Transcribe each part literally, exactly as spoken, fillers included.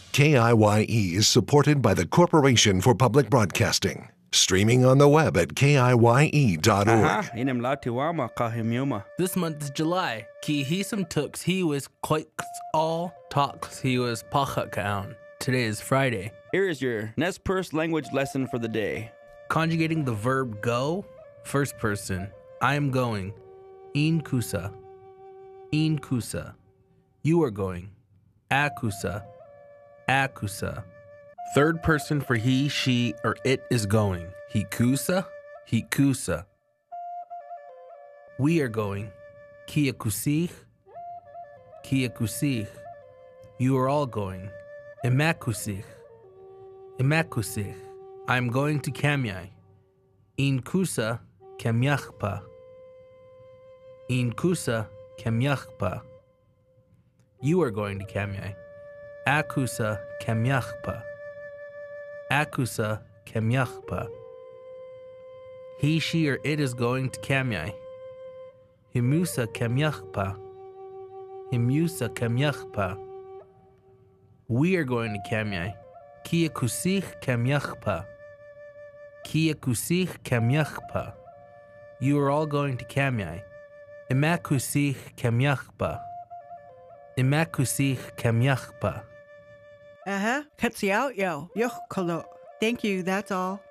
K I Y E is supported by the Corporation for Public Broadcasting. Streaming on the web at K I Y E dot org. Aha, inem latiwama kahimiuma. This month is July. Ki hisam tux he was quakes all talks he was pachakaun. Today is Friday. Here is your Nez Perce language lesson for the day. Conjugating the verb go, first person. I am going. In kusa. In kusa. You are going. Akusa. Akusa. Third person for he, she, or it is going. Hikusa. Hikusa. We are going. Kiakusich. Kiakusich. You are all going. Imakusich. Imakusich. I am going to Kamyai. In kusa kamyachpa. In kusa kamyachpa. You are going to Kamyai. Akusa kamyachpa. Akusa kamyachpa. He, she, or it is going to Kamyai. Himusa kamyachpa. Himusa kamyachpa. We are going to Kamyai. Kiakusich kamyachpa. Kiakusich kamyachpa. You are all going to Kamyai. Imakusich kamyachpa. Imakusich kamyachpa. Uh-huh. Katsiao yo. Yochkolo. Thank you, that's all.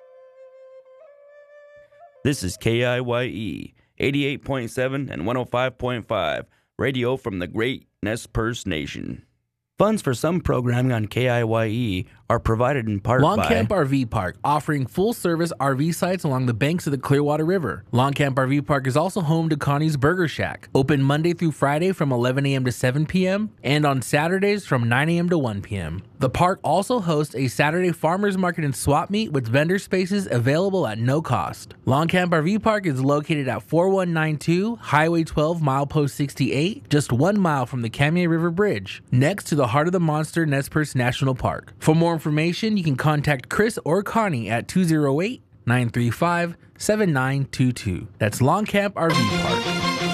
This is K I Y E, eighty-eight point seven and one oh five point five, radio from the great Nez Perce Nation. Funds for some programming on K I Y E are provided in part Long by Camp R V Park, offering full-service R V sites along the banks of the Clearwater River. Long Camp R V Park is also home to Connie's Burger Shack, open Monday through Friday from eleven a.m. to seven p.m. and on Saturdays from nine a.m. to one p.m. The park also hosts a Saturday farmers market and swap meet with vendor spaces available at no cost. Long Camp R V Park is located at forty-one ninety-two Highway twelve, milepost sixty-eight, just one mile from the Kamyai River Bridge, next to the Heart of the Monster Nez Perce National Park. For more information, you can contact Chris or Connie at two oh eight, nine three five, seven nine two two. That's Long Camp R V Park.